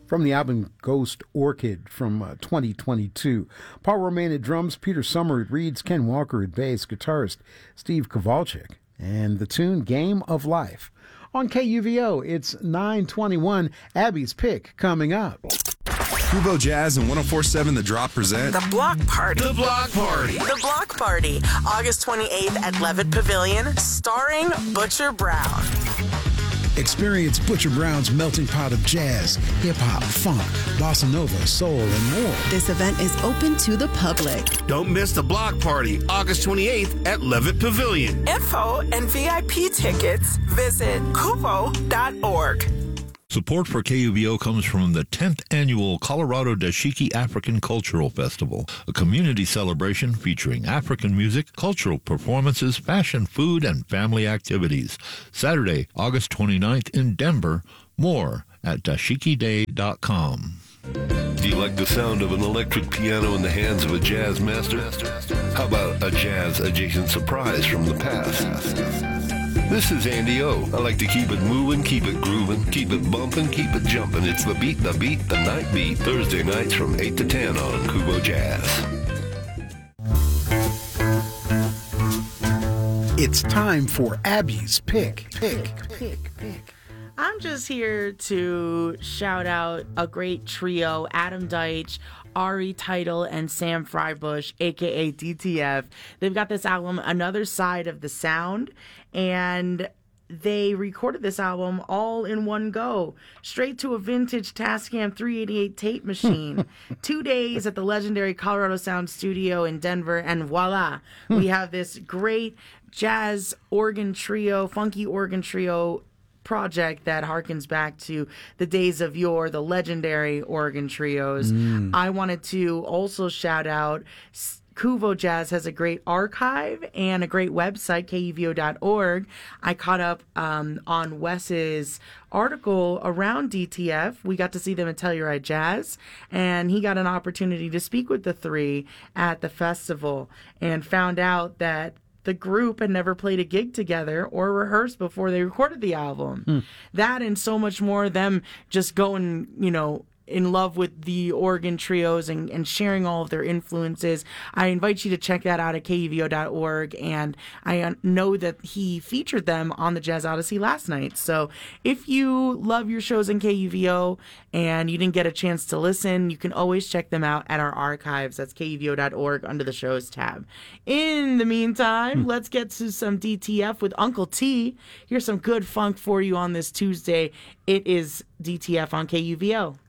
from the album Ghost Orchid from 2022. Paul Romain at drums, Peter Summer at reeds, Ken Walker at bass, guitarist Steve Kowalczyk, and the tune Game of Life. On KUVO, it's 9:21. Abby's Pick coming up. Kubo Jazz and 104.7 The Drop present The Block Party. The Block Party. The Block Party, August 28th at Levitt Pavilion, starring Butcher Brown. Experience Butcher Brown's melting pot of jazz, hip-hop, funk, bossa nova, soul, and more. This event is open to the public. Don't miss The Block Party, August 28th at Levitt Pavilion. Info and VIP tickets, visit kuvo.org. Support for KUVO comes from the 10th Annual Colorado Dashiki African Cultural Festival, a community celebration featuring African music, cultural performances, fashion, food, and family activities. Saturday, August 29th in Denver. More at dashikiday.com. Do you like the sound of an electric piano in the hands of a jazz master? How about a jazz-adjacent surprise from the past? This is Andy O. I like to keep it moving, keep it grooving, keep it bumping, keep it jumping. It's the beat, the night beat. Thursday nights from 8 to 10 on Kubo Jazz. It's time for Abby's Pick. I'm just here to shout out a great trio, Adam Deitch, Ari Title, and Sam Freibush, a.k.a. DTF. They've got this album, Another Side of the Sound, and they recorded this album all in one go, straight to a vintage Tascam 388 tape machine. 2 days at the legendary Colorado Sound Studio in Denver, and voila, we have this great jazz organ trio, funky organ trio project that harkens back to the days of yore, the legendary organ trios. I wanted to also shout out Kuvo Jazz has a great archive and a great website, kuvo.org. I caught up on Wes's article around DTF. We got to see them at Telluride Jazz, and he got an opportunity to speak with the three at the festival and found out that the group had never played a gig together or rehearsed before they recorded the album. That and so much more, them just going, in love with the organ trios and sharing all of their influences. I invite you to check that out at kuvo.org, and I know that he featured them on the Jazz Odyssey last night. So if you love your shows in KUVO and you didn't get a chance to listen, you can always check them out at our archives. That's kuvo.org under the shows tab. In the meantime, let's get to some DTF with Uncle T. Here's some good funk for you on this Tuesday. It is DTF on KUVO.